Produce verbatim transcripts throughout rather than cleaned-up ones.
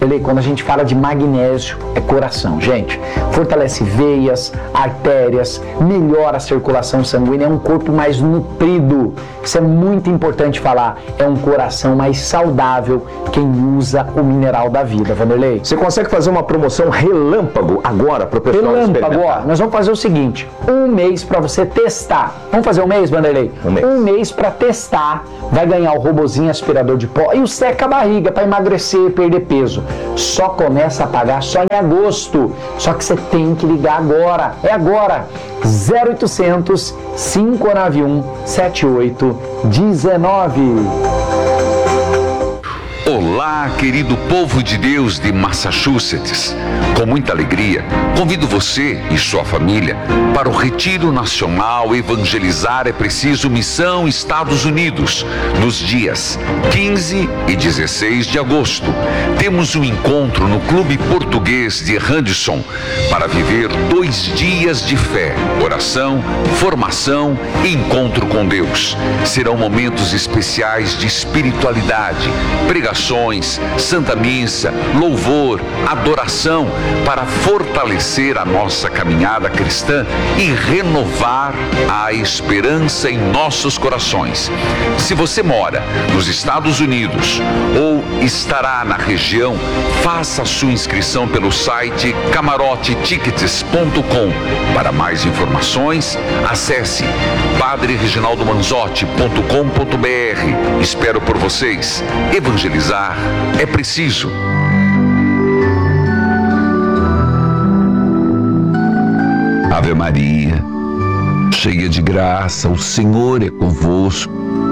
Ele, quando a gente fala de magnésio, é coração, gente. Fortalece veias, artérias, melhora a circulação sanguínea, é um corpo mais nutrido. Isso é muito importante falar. É um coração mais saudável quem usa o mineral da vida, Vanderlei. Você consegue fazer uma promoção relâmpago agora para o pessoal Relâmpago, ó. Nós vamos fazer o seguinte, um mês para você testar. Vamos fazer um mês, Vanderlei? Um mês. Um mês para testar. Vai ganhar o robozinho aspirador de pó e o seca-barriga para emagrecer e perder peso. Só começa a pagar só em agosto. Só que você tem que ligar agora. É agora. zero oitocentos, cinco nove um, sete oito um nove. Olá, querido povo de Deus de Massachusetts. Com muita alegria, convido você e sua família para o Retiro Nacional Evangelizar é Preciso Missão Estados Unidos, nos dias quinze e dezesseis de agosto. Temos um encontro no Clube Português de Henderson para viver dois dias de fé, oração, formação e encontro com Deus. Serão momentos especiais de espiritualidade, pregações, Santa Missa, louvor, adoração, para fortalecer a nossa caminhada cristã e renovar a esperança em nossos corações. Se você mora nos Estados Unidos ou estará na região, faça a sua inscrição pelo site camarote tickets ponto com. Para mais informações, acesse padre reginaldo manzotti ponto com ponto br. Espero por vocês. Evangelizar é preciso. Ave Maria, cheia de graça, o Senhor é convosco.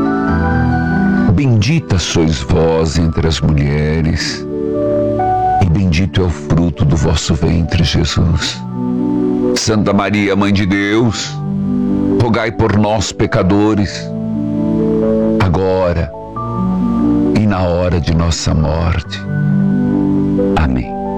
Bendita sois vós entre as mulheres, e bendito é o fruto do vosso ventre, Jesus. Santa Maria, Mãe de Deus, rogai por nós, pecadores, agora e na hora de nossa morte. Amém.